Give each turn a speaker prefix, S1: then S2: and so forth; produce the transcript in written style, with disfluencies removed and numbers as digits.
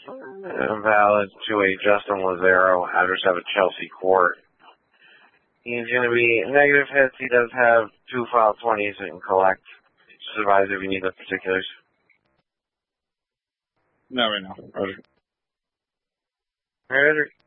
S1: Invalid to a Justin Lazaro, address of a Chelsea court. He's going to be negative hits. He does have 2 file 20s that can collect. Just advise if you need the particulars.
S2: No, right now.
S1: Roger.